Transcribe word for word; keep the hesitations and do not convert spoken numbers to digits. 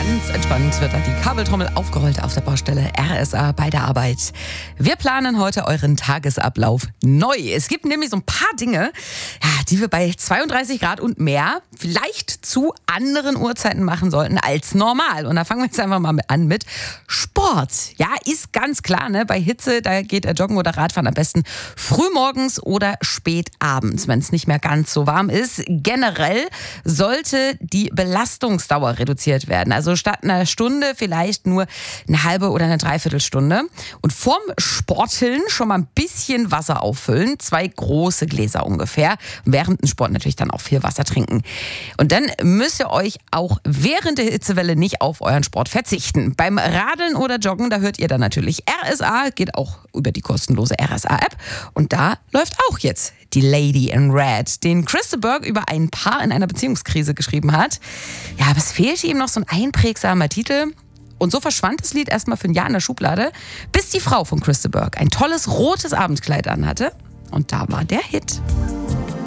Ganz entspannt wird da die Kabeltrommel aufgerollt auf der Baustelle R S A bei der Arbeit. Wir planen heute euren Tagesablauf neu. Es gibt nämlich so ein paar Dinge, ja, die wir bei zweiunddreißig Grad und mehr vielleicht zu anderen Uhrzeiten machen sollten als normal. Und da fangen wir jetzt einfach mal an mit Sport. Ja, ist ganz klar, ne? Bei Hitze, da geht Joggen oder Radfahren am besten frühmorgens oder spät abends, wenn es nicht mehr ganz so warm ist. Generell sollte die Belastungsdauer reduziert werden. Also statt einer Stunde vielleicht nur eine halbe oder eine Dreiviertelstunde. Und vorm Sporteln schon mal ein bisschen Wasser auffüllen. Zwei große Gläser ungefähr. Während dem Sport natürlich dann auch viel Wasser trinken. Und dann müsst ihr euch auch während der Hitzewelle nicht auf euren Sport verzichten. Beim Radeln oder Joggen, da hört ihr dann natürlich R S A. Geht auch über die kostenlose R S A-App. Und da läuft auch jetzt die Lady in Red, den Chris de Burgh über ein Paar in einer Beziehungskrise geschrieben hat. Ja, aber es fehlte ihm noch so ein einprägsamer Titel. Und so verschwand das Lied erstmal für ein Jahr in der Schublade, bis die Frau von Chris de Burgh ein tolles rotes Abendkleid anhatte. Und da war der Hit.